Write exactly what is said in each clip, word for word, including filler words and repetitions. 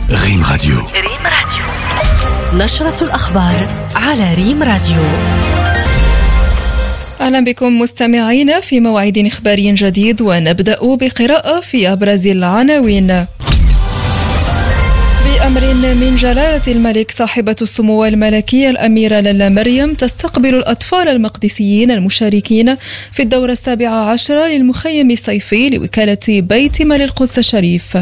ريم راديو. ريم راديو نشرة الأخبار على ريم راديو. أهلا بكم مستمعين في موعد إخباري جديد، ونبدأ بقراءة في أبرز العناوين. بأمر من جلالة الملك صاحبة السمو الملكية الأميرة لالا مريم تستقبل الأطفال المقدسيين المشاركين في الدورة السابعة عشرة للمخيم الصيفي لوكالة بيت مال القدس الشريف.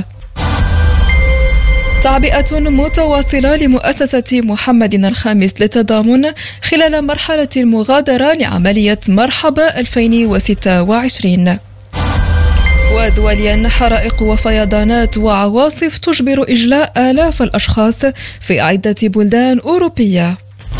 تعبئة متواصلة لمؤسسة محمد الخامس للتضامن خلال مرحلة المغادرة لعملية مرحبا ألفين وستة وعشرين. ودوليا، حرائق وفيضانات وعواصف تجبر إجلاء آلاف الأشخاص في عدة بلدان أوروبية.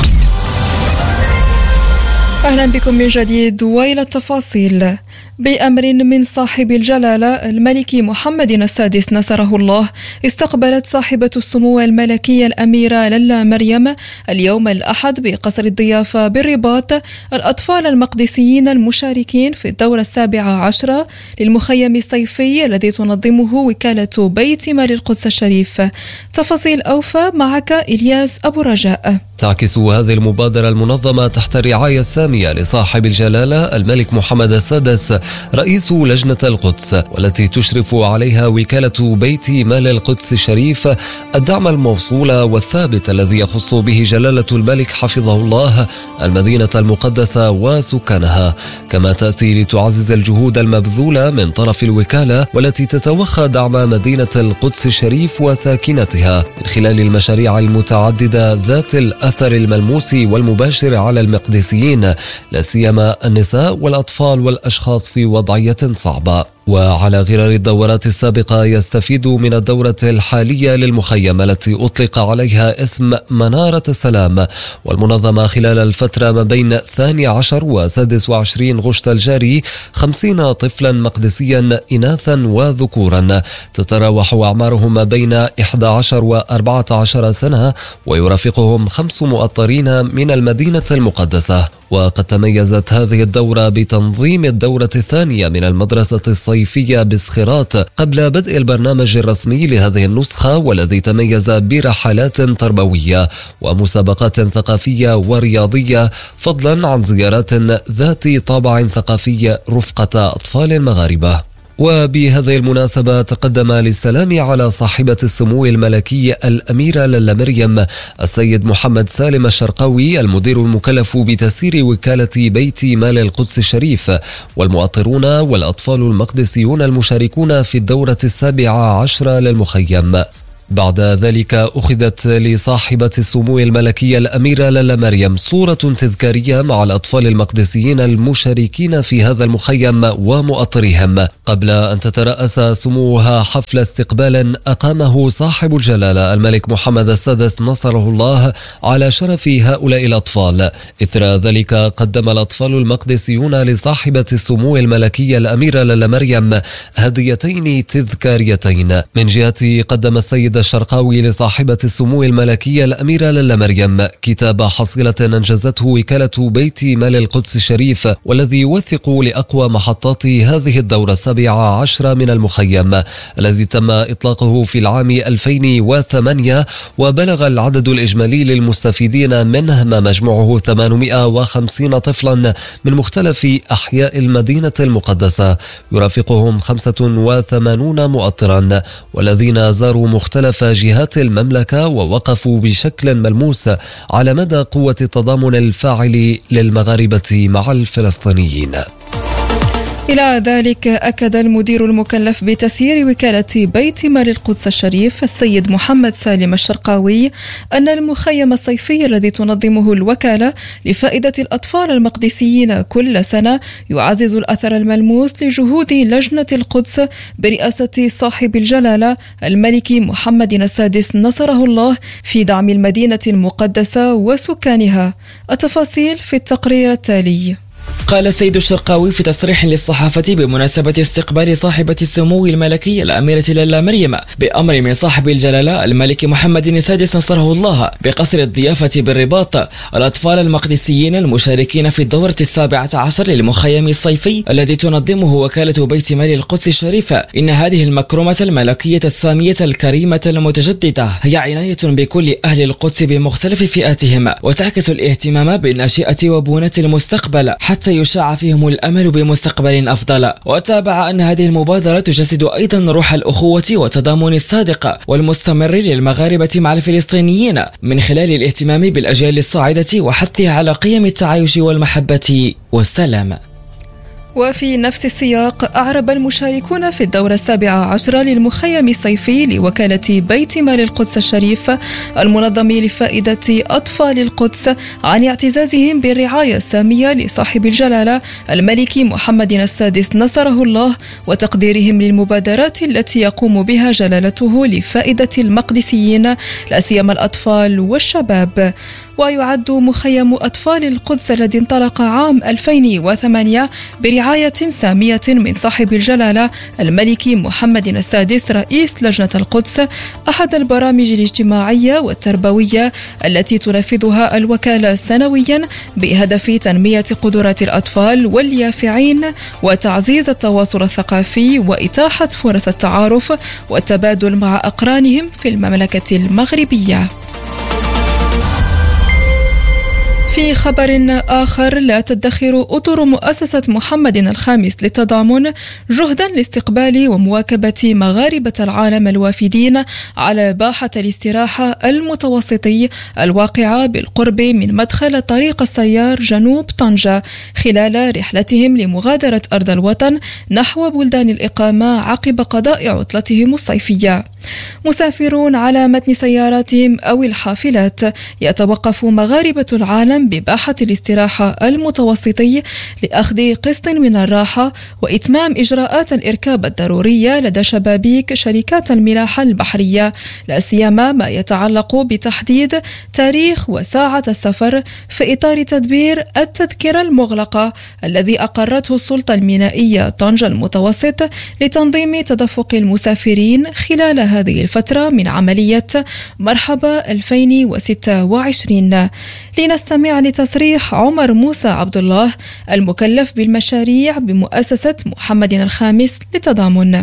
أهلا بكم من جديد وإلى التفاصيل. بأمر من صاحب الجلالة الملك محمد السادس نصره الله، استقبلت صاحبة السمو الملكية الأميرة لالا مريم اليوم الأحد بقصر الضيافة بالرباط الأطفال المقدسيين المشاركين في الدورة السابعة عشرة للمخيم الصيفي الذي تنظمه وكالة بيت مال القدس الشريف. تفاصيل أوفى معك إلياس أبو رجاء. تعكس هذه المبادرة المنظمة تحت الرعاية السامية لصاحب الجلالة الملك محمد السادس رئيس لجنة القدس، والتي تشرف عليها وكالة بيت مال القدس الشريف، الدعم الموصول والثابت الذي يخص به جلالة الملك حفظه الله المدينة المقدسة وسكانها. كما تأتي لتعزز الجهود المبذولة من طرف الوكالة، والتي تتوخى دعم مدينة القدس الشريف وساكنتها من خلال المشاريع المتعددة ذات الأثر الملموس والمباشر على المقدسيين، لا سيما النساء والأطفال والأشخاص في وضعية صعبة. وعلى غرار الدورات السابقة، يستفيد من الدورة الحالية للمخيم التي أطلق عليها اسم منارة السلام، والمنظمة خلال الفترة ما بين الثاني عشر وسادس وعشرين غشت الجاري، خمسين طفلا مقدسيا إناثا وذكورا تتراوح أعمارهم ما بين إحدى عشر وأربعة عشر سنة، ويرافقهم خمس مؤطرين من المدينة المقدسة. وقد تميزت هذه الدورة بتنظيم الدورة الثانية من المدرسة الصيفية بسخرات قبل بدء البرنامج الرسمي لهذه النسخة، والذي تميز برحلات تربوية ومسابقات ثقافية ورياضية، فضلا عن زيارات ذات طابع ثقافي رفقة أطفال مغاربة. وبهذه المناسبة تقدم للسلام على صاحبة السمو الملكي الأميرة لالا مريم السيد محمد سالم الشرقاوي، المدير المكلف بتسيير وكالة بيت مال القدس الشريف، والمؤطرون والأطفال المقدسيون المشاركون في الدورة السابعة عشرة للمخيم. بعد ذلك أخذت لصاحبة السمو الملكية الأميرة لالا مريم صورة تذكارية مع الأطفال المقدسيين المشاركين في هذا المخيم ومؤطرهم، قبل أن تترأس سموها حفل استقبال أقامه صاحب الجلالة الملك محمد السادس نصره الله على شرف هؤلاء الأطفال. إثر ذلك قدم الأطفال المقدسيون لصاحبة السمو الملكية الأميرة لالا مريم هديتين تذكاريتين. من جهة قدم السيد الشرقاوي لصاحبة السمو الملكية الأميرة لالا مريم كتاب حصيلة أنجزته وكالة بيت مال القدس الشريف، والذي يوثق لأقوى محطات هذه الدورة السابعة عشرة من المخيم، الذي تم إطلاقه في العام ألفين وثمانية، وبلغ العدد الإجمالي للمستفيدين منه ما مجموعه ثمانمائة وخمسين طفلا من مختلف أحياء المدينة المقدسة، يرافقهم خمسة وثمانون مؤطرا، والذين زاروا مختلف جهات المملكة ووقفوا بشكل ملموس على مدى قوة التضامن الفاعل للمغاربة مع الفلسطينيين. إلى ذلك، أكد المدير المكلف بتسيير وكالة بيت مال القدس الشريف السيد محمد سالم الشرقاوي أن المخيم الصيفي الذي تنظمه الوكالة لفائدة الأطفال المقدسيين كل سنة يعزز الأثر الملموس لجهود لجنة القدس برئاسة صاحب الجلالة الملك محمد السادس نصره الله في دعم المدينة المقدسة وسكانها. التفاصيل في التقرير التالي. قال السيد الشرقاوي في تصريح للصحافة بمناسبة استقبال صاحبة السمو الملكي الأميرة لالا مريم بأمر من صاحب الجلالة الملك محمد السادس نصره الله بقصر الضيافة بالرباط الأطفال المقدسيين المشاركين في الدورة السابعة عشر للمخيم الصيفي الذي تنظمه وكالة بيت مال القدس الشريفة. إن هذه المكرمة الملكية السامية الكريمة المتجددة هي عناية بكل أهل القدس بمختلف فئاتهم، وتعكس الاهتمام بالناشئة وبناة المستقبل حتى يشاع فيهم الأمل بمستقبل أفضل. وتابع أن هذه المبادرة تجسد أيضا روح الأخوة والتضامن الصادق والمستمر للمغاربة مع الفلسطينيين من خلال الاهتمام بالأجيال الصاعدة وحثها على قيم التعايش والمحبة والسلام. وفي نفس السياق أعرب المشاركون في الدورة السابعة عشرة للمخيم الصيفي لوكالة بيت مال القدس الشريف المنظم لفائدة أطفال القدس عن اعتزازهم بالرعاية السامية لصاحب الجلالة الملك محمد السادس نصره الله وتقديرهم للمبادرات التي يقوم بها جلالته لفائدة المقدسيين لا سيما الأطفال والشباب. ويعد مخيم أطفال القدس الذي انطلق عام ألفين وثمانية برعاية سامية من صاحب الجلالة الملك محمد السادس رئيس لجنة القدس أحد البرامج الاجتماعية والتربوية التي تنفذها الوكالة سنويا بهدف تنمية قدرات الأطفال واليافعين وتعزيز التواصل الثقافي وإتاحة فرص التعارف والتبادل مع أقرانهم في المملكة المغربية. في خبر آخر، لا تدخر أطر مؤسسة محمد الخامس للتضامن جهدا لاستقبال ومواكبة مغاربة العالم الوافدين على باحة الاستراحة المتوسطي الواقعة بالقرب من مدخل طريق السيار جنوب طنجة خلال رحلتهم لمغادرة أرض الوطن نحو بلدان الإقامة عقب قضاء عطلتهم الصيفية. مسافرون على متن سياراتهم أو الحافلات يتوقف مغاربة العالم بباحة الاستراحة المتوسطي لأخذ قسط من الراحة وإتمام إجراءات الإركاب الضرورية لدى شبابيك شركات الملاحة البحرية، لا سيما ما يتعلق بتحديد تاريخ وساعة السفر في إطار تدبير التذكرة المغلقة الذي أقرته السلطة المينائية طنجة المتوسط لتنظيم تدفق المسافرين خلال هذه الفترة من عملية مرحبا ألفين وستة وعشرين. لنستمع لتصريح عمر موسى عبد الله المكلف بالمشاريع بمؤسسة محمد الخامس للتضامن.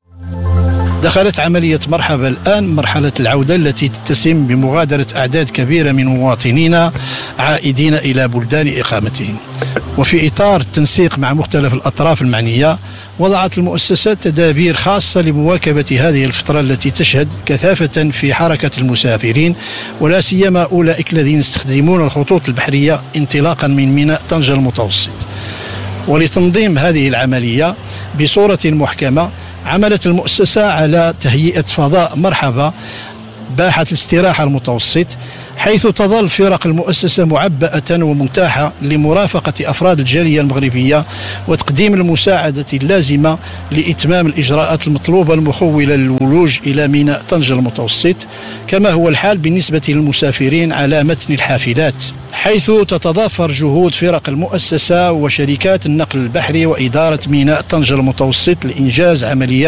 دخلت عملية مرحبا الآن مرحلة العودة التي تتسم بمغادرة أعداد كبيرة من مواطنين عائدين إلى بلدان إقامتهم. وفي إطار التنسيق مع مختلف الأطراف المعنية وضعت المؤسسة تدابير خاصة لمواكبة هذه الفترة التي تشهد كثافة في حركة المسافرين ولا سيما أولئك الذين يستخدمون الخطوط البحرية انطلاقا من ميناء طنجة المتوسط. ولتنظيم هذه العملية بصورة محكمة عملت المؤسسة على تهيئة فضاء مرحبا باحة الاستراحة المتوسط، حيث تظل فرق المؤسسة معبأة ومتاحة لمرافقة أفراد الجالية المغربية وتقديم المساعدة اللازمة لإتمام الإجراءات المطلوبة المخولة للولوج إلى ميناء طنجة المتوسط، كما هو الحال بالنسبة للمسافرين على متن الحافلات، حيث تتضافر جهود فرق المؤسسة وشركات النقل البحري وإدارة ميناء طنجة المتوسط لإنجاز عمليات